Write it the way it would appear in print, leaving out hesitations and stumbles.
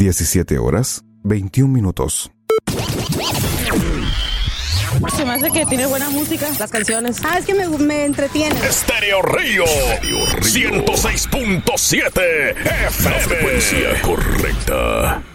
17 horas, 21 minutos. Se me hace que tiene buena música, las canciones. Es que me entretiene. Estéreo Río 106.7 FM. La frecuencia correcta.